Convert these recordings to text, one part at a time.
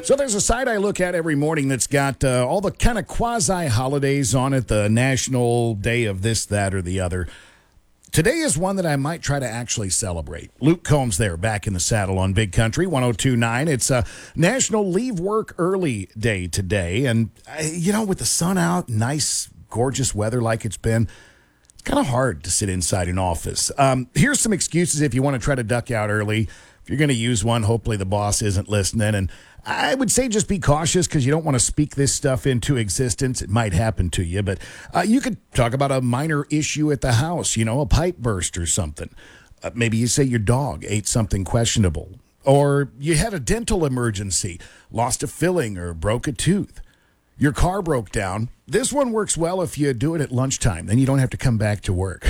So there's a site I look at every morning that's got all the kind of quasi-holidays on it, the national day of this, that, or the other. Today is one that I might try to actually celebrate. Luke Combs there, back in the saddle on Big Country 102.9. It's a National Leave Work Early Day today. And, with the sun out, nice, gorgeous weather like it's been, it's kind of hard to sit inside an office. Here's some excuses if you want to try to duck out early. If you're going to use one, hopefully the boss isn't listening. And I would say just be cautious because you don't want to speak this stuff into existence. It might happen to you. But you could talk about a minor issue at the house, a pipe burst or something. Maybe you say your dog ate something questionable. Or you had a dental emergency, lost a filling or broke a tooth. Your car broke down. This one works well if you do it at lunchtime. Then you don't have to come back to work.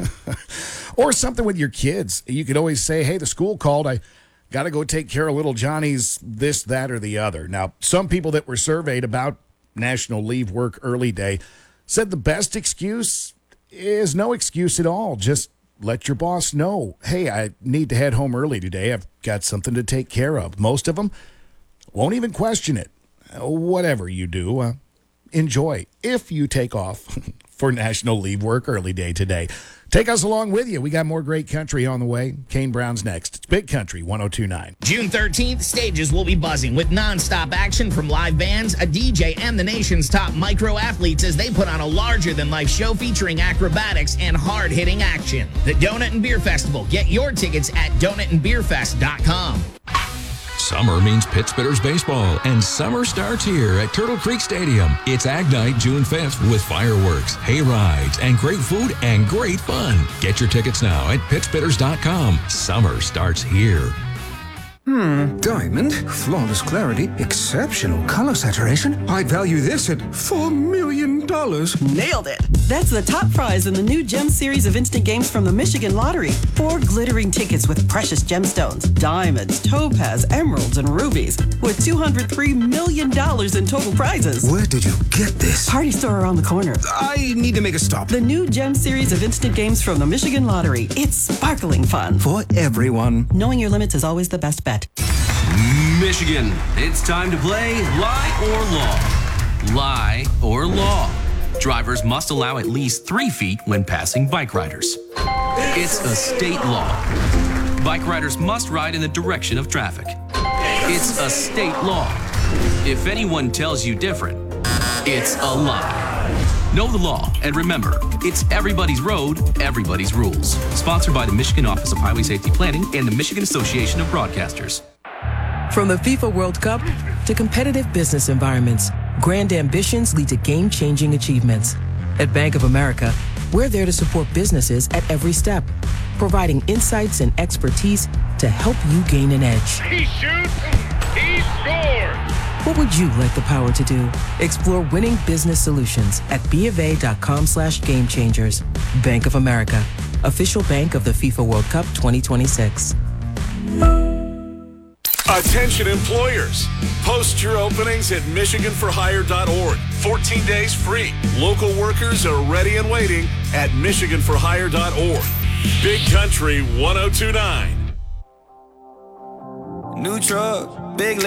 Or something with your kids. You could always say, hey, the school called. I got to go take care of little Johnny's this, that, or the other. Now, some people that were surveyed about National Leave Work Early Day said the best excuse is no excuse at all. Just let your boss know, hey, I need to head home early today. I've got something to take care of. Most of them won't even question it. Whatever you do, enjoy if you take off for National Leave Work Early Day today. Take us along with you. We got more great country on the way. Kane Brown's next. It's Big Country 102.9. June 13th, stages will be buzzing with nonstop action from live bands, a DJ, and the nation's top micro athletes as they put on a larger-than-life show featuring acrobatics and hard-hitting action. The Donut and Beer Festival. Get your tickets at donutandbeerfest.com. Summer means Pittsburgh's baseball, and summer starts here at Turtle Creek Stadium. It's Ag Night June 5th with fireworks, hay rides, and great food and great fun. Get your tickets now at pittsburghs.com. Summer starts here. Diamond, flawless clarity, exceptional color saturation. I'd value this at $4 million. Nailed it. That's the top prize in the new Gem series of instant games from the Michigan Lottery. 4 glittering tickets with precious gemstones, diamonds, topaz, emeralds, and rubies, with $203 million in total prizes. Where did you get this? Party store around the corner. I need to make a stop. The new Gem series of instant games from the Michigan Lottery. It's sparkling fun. For everyone. Knowing your limits is always the best bet. Michigan, it's time to play Lie or Law. Lie or Law. Drivers must allow at least 3 feet when passing bike riders. It's a state law. Bike riders must ride in the direction of traffic. It's a state law. If anyone tells you different, it's a lie. Know the law, and remember, it's everybody's road, everybody's rules. Sponsored by the Michigan Office of Highway Safety Planning and the Michigan Association of Broadcasters. From the FIFA World Cup to competitive business environments, grand ambitions lead to game-changing achievements. At Bank of America, we're there to support businesses at every step, providing insights and expertise to help you gain an edge. He shoots, he scores! What would you like the power to do? Explore winning business solutions at BofA.com/gamechangers. Bank of America, official bank of the FIFA World Cup 2026. Attention employers. Post your openings at MichiganForHire.org. 14 days free. Local workers are ready and waiting at MichiganForHire.org. Big Country 102.9. New truck, big